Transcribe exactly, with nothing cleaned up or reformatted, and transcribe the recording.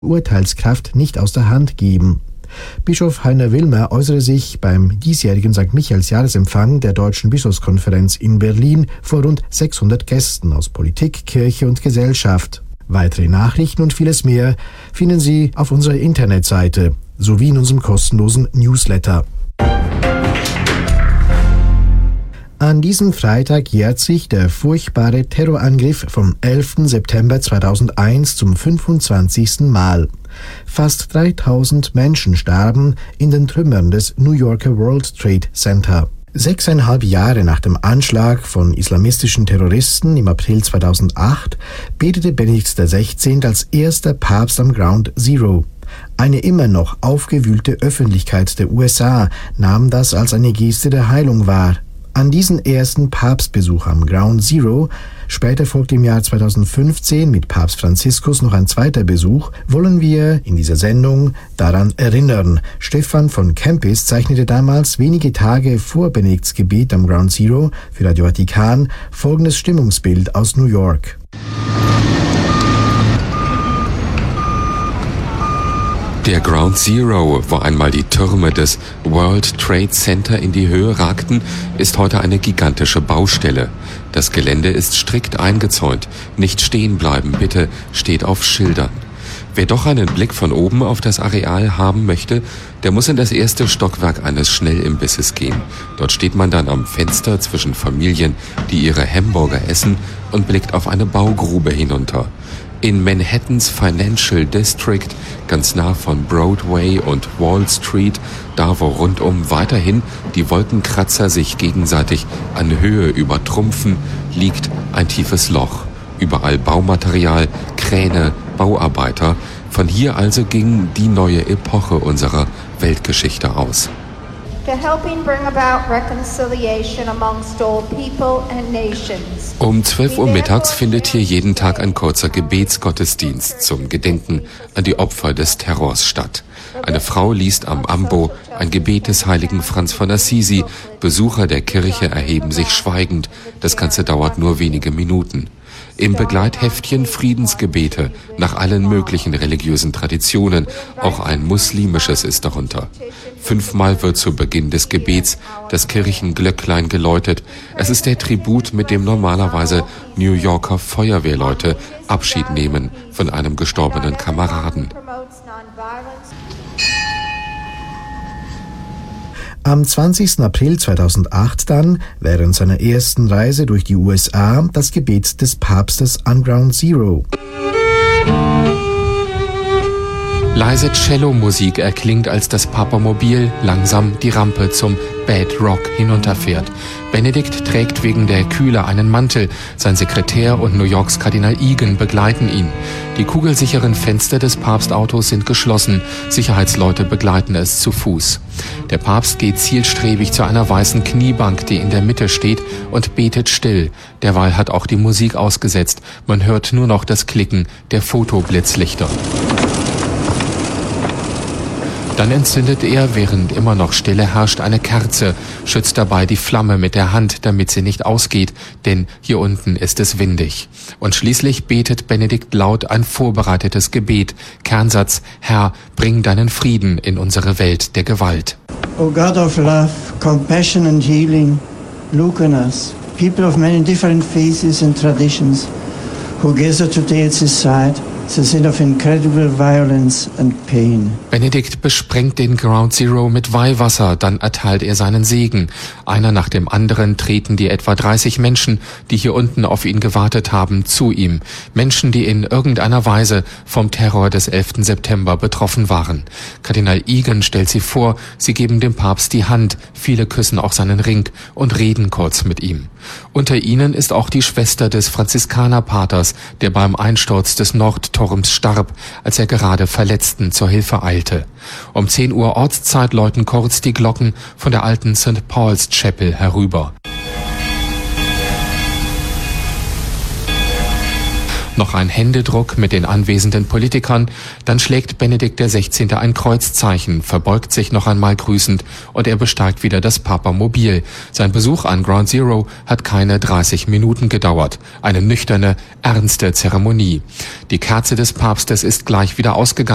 Urteilskraft nicht aus der Hand geben. Bischof Heiner Wilmer äußere sich beim diesjährigen Sankt Michaels-Jahresempfang der Deutschen Bischofskonferenz in Berlin vor rund sechshundert Gästen aus Politik, Kirche und Gesellschaft. Weitere Nachrichten und vieles mehr finden Sie auf unserer Internetseite sowie in unserem kostenlosen Newsletter. An diesem Freitag jährt sich der furchtbare Terrorangriff vom elften September zweitausendeins zum fünfundzwanzigsten Mal. Fast dreitausend Menschen starben in den Trümmern des New Yorker World Trade Center. Sechseinhalb Jahre nach dem Anschlag von islamistischen Terroristen im April zweitausendacht betete Benedikt der Sechzehnte als erster Papst am Ground Zero. Eine immer noch aufgewühlte Öffentlichkeit der U S A nahm das als eine Geste der Heilung wahr. An diesen ersten Papstbesuch am Ground Zero, später folgte im Jahr zweitausendfünfzehn mit Papst Franziskus noch ein zweiter Besuch, wollen wir in dieser Sendung daran erinnern. Stefan von Kempis zeichnete damals wenige Tage vor Benedikts Gebet am Ground Zero für Radio Vatikan folgendes Stimmungsbild aus New York. Der Ground Zero, wo einmal die Türme des World Trade Center in die Höhe ragten, ist heute eine gigantische Baustelle. Das Gelände ist strikt eingezäunt. Nicht stehen bleiben, bitte, steht auf Schildern. Wer doch einen Blick von oben auf das Areal haben möchte, der muss in das erste Stockwerk eines Schnellimbisses gehen. Dort steht man dann am Fenster zwischen Familien, die ihre Hamburger essen, und blickt auf eine Baugrube hinunter. In Manhattans Financial District, ganz nah von Broadway und Wall Street, da wo rundum weiterhin die Wolkenkratzer sich gegenseitig an Höhe übertrumpfen, liegt ein tiefes Loch. Überall Baumaterial, Kräne, Bauarbeiter. Von hier also ging die neue Epoche unserer Weltgeschichte aus. Um zwölf Uhr mittags findet hier jeden Tag ein kurzer Gebetsgottesdienst zum Gedenken an die Opfer des Terrors statt. Eine Frau liest am Ambo ein Gebet des heiligen Franz von Assisi. Besucher der Kirche erheben sich schweigend. Das Ganze dauert nur wenige Minuten. Im Begleitheftchen Friedensgebete nach allen möglichen religiösen Traditionen. Auch ein muslimisches ist darunter. Fünfmal wird zu Beginn des Gebets das Kirchenglöcklein geläutet. Es ist der Tribut, mit dem normalerweise New Yorker Feuerwehrleute Abschied nehmen von einem gestorbenen Kameraden. Am zwanzigsten April zweitausendacht dann, während seiner ersten Reise durch die U S A, das Gebet des Papstes an Ground Zero. Leise Cello-Musik erklingt, als das Papamobil langsam die Rampe zum Bed Rock hinunterfährt. Benedikt trägt wegen der Kühle einen Mantel. Sein Sekretär und New Yorks Kardinal Egan begleiten ihn. Die kugelsicheren Fenster des Papstautos sind geschlossen. Sicherheitsleute begleiten es zu Fuß. Der Papst geht zielstrebig zu einer weißen Kniebank, die in der Mitte steht, und betet still. Derweil hat auch die Musik ausgesetzt. Man hört nur noch das Klicken der Fotoblitzlichter. Dann entzündet er, während immer noch Stille herrscht, eine Kerze, schützt dabei die Flamme mit der Hand, damit sie nicht ausgeht, denn hier unten ist es windig. Und schließlich betet Benedikt laut ein vorbereitetes Gebet. Kernsatz: Herr, bring deinen Frieden in unsere Welt der Gewalt. O God of love, compassion and healing, look on us, people of many different faiths and traditions, who gather today at his side, the scene of incredible violence and pain. Benedikt besprengt den Ground Zero mit Weihwasser, dann erteilt er seinen Segen. Einer nach dem anderen treten die etwa dreißig Menschen, die hier unten auf ihn gewartet haben, zu ihm. Menschen, die in irgendeiner Weise vom Terror des elften September betroffen waren. Kardinal Egan stellt sie vor, sie geben dem Papst die Hand, viele küssen auch seinen Ring und reden kurz mit ihm. Unter ihnen ist auch die Schwester des Franziskanerpaters, der beim Einsturz des Nordturms starb, als er gerade Verletzten zur Hilfe eilte. Um zehn Uhr Ortszeit läuten kurz die Glocken von der alten Saint Paul's Chapel herüber. Noch ein Händedruck mit den anwesenden Politikern, dann schlägt Benedikt der Sechzehnte ein Kreuzzeichen, verbeugt sich noch einmal grüßend und er besteigt wieder das Papamobil. Sein Besuch an Ground Zero hat keine dreißig Minuten gedauert. Eine nüchterne, ernste Zeremonie. Die Kerze des Papstes ist gleich wieder ausgegangen.